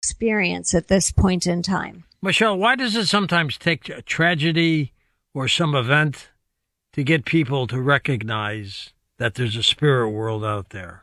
experience at this point in time. Michelle, why does it sometimes take a tragedy or some event to get people to recognize that there's a spirit world out there?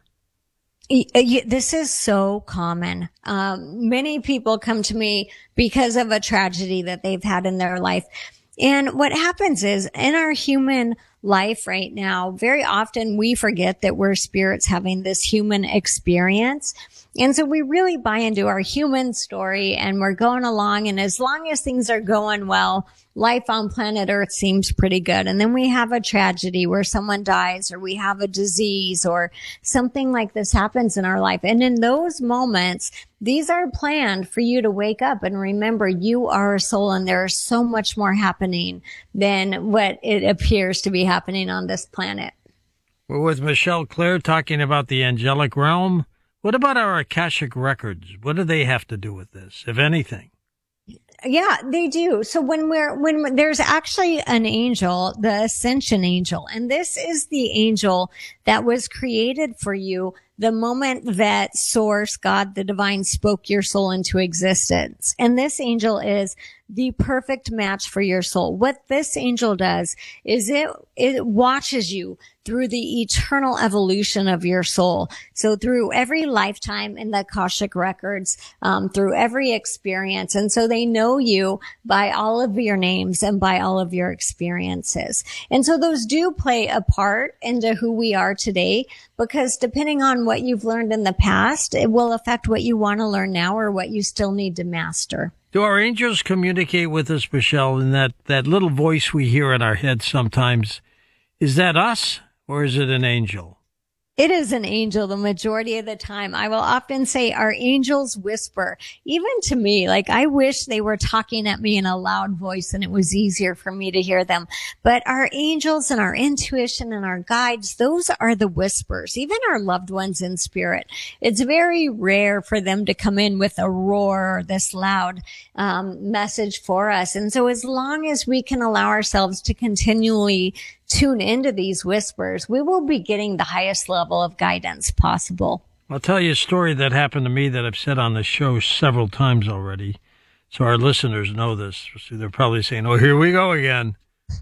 This is so common. Many people come to me because of a tragedy that they've had in their life. And what happens is in our human life right now, very often we forget that we're spirits having this human experience. And so we really buy into our human story and we're going along. And as long as things are going well, life on planet Earth seems pretty good. And then we have a tragedy where someone dies or we have a disease or something like this happens in our life. And in those moments, these are planned for you to wake up and remember you are a soul and there is so much more happening than what it appears to be happening on this planet. We're with Michelle Clare talking about the angelic realm. What about our Akashic records? What do they have to do with this, if anything? Yeah, they do. So when there's actually an angel, the ascension angel, and this is the angel that was created for you the moment that Source, God, the divine, spoke your soul into existence. And this angel is the perfect match for your soul. What this angel does is it watches you through the eternal evolution of your soul. So through every lifetime in the Akashic records, through every experience. And so they know you by all of your names and by all of your experiences. And so those do play a part into who we are today, because depending on what you've learned in the past, it will affect what you want to learn now or what you still need to master. Do our angels communicate with us, Michelle, in that little voice we hear in our heads sometimes? Is that us or is it an angel? It is an angel the majority of the time. I will often say our angels whisper, even to me. Like, I wish they were talking at me in a loud voice and it was easier for me to hear them. But our angels and our intuition and our guides, those are the whispers, even our loved ones in spirit. It's very rare for them to come in with a roar or this loud message for us. And so as long as we can allow ourselves to continually tune into these whispers, we will be getting the highest level of guidance possible. I'll tell you a story that happened to me that I've said on the show several times already, so our listeners know this. So they're probably saying, oh, here we go again.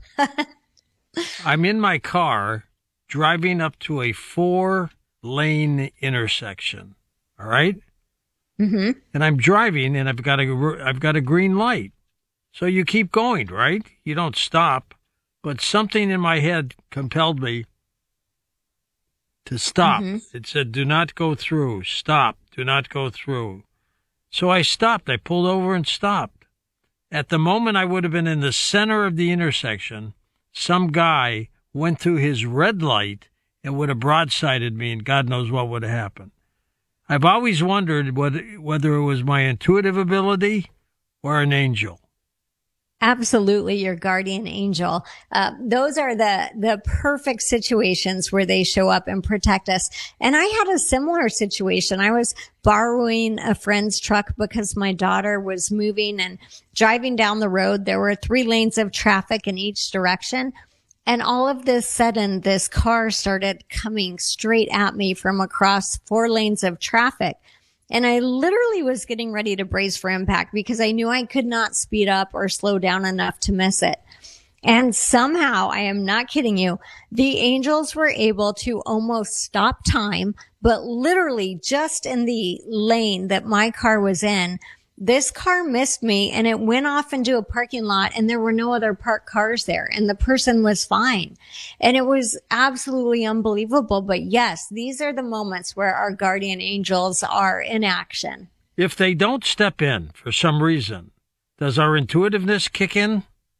I'm in my car driving up to a 4-lane intersection, all right? Mm-hmm. And I'm driving, and I've got a green light. So you keep going, right? You don't stop. But something in my head compelled me to stop. Mm-hmm. It said, do not go through. Stop. Do not go through. So I stopped. I pulled over and stopped. At the moment I would have been in the center of the intersection, some guy went through his red light and would have broadsided me, and God knows what would have happened. I've always wondered whether it was my intuitive ability or an angel. Absolutely, your guardian angel. Those are the perfect situations where they show up and protect us. And I had a similar situation. I was borrowing a friend's truck because my daughter was moving and driving down the road. There were 3 lanes of traffic in each direction. And all of this sudden, this car started coming straight at me from across 4 lanes of traffic. And I literally was getting ready to brace for impact because I knew I could not speed up or slow down enough to miss it. And somehow, I am not kidding you, the angels were able to almost stop time, but literally just in the lane that my car was in, this car missed me and it went off into a parking lot and there were no other parked cars there and the person was fine. And it was absolutely unbelievable. But yes, these are the moments where our guardian angels are in action. If they don't step in for some reason, does our intuitiveness kick in?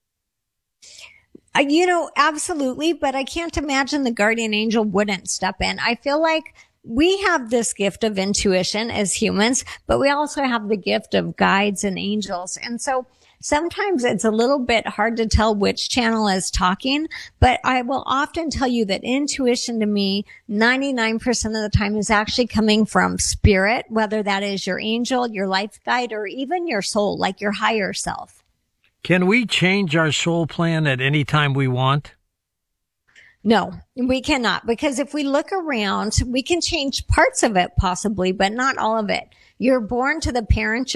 Absolutely. But I can't imagine the guardian angel wouldn't step in. I feel like we have this gift of intuition as humans, but we also have the gift of guides and angels. And so sometimes it's a little bit hard to tell which channel is talking, but I will often tell you that intuition to me, 99% of the time is actually coming from spirit, whether that is your angel, your life guide, or even your soul, like your higher self. Can we change our soul plan at any time we want? No, we cannot, because if we look around, we can change parts of it possibly, but not all of it. You're born to the parents